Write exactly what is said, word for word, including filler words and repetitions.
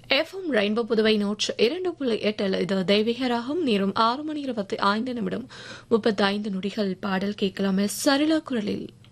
FM rainbow Puduvai நூற்று இரண்டு புள்ளி எட்டில் இது தெய்வீகராகும் நேரம் ஆறு மணி இருபத்தி ஐந்து நிமிடம் முப்பத்தி ஐந்து நொடிகள் பாடல் கேட்கலாம். எஸ் சரிலா குரலில்